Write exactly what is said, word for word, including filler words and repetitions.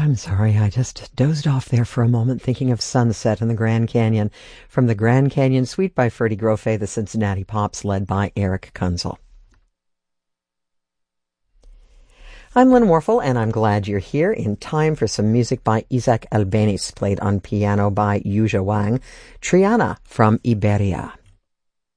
I'm sorry, I just dozed off there for a moment thinking of Sunset in the Grand Canyon. From the Grand Canyon Suite by Ferdy Grofé, the Cincinnati Pops, led by Eric Kunzel. I'm Lynn Warfel, and I'm glad you're here in time for some music by Isaac Albeniz, played on piano by Yuja Wang, Triana from Iberia.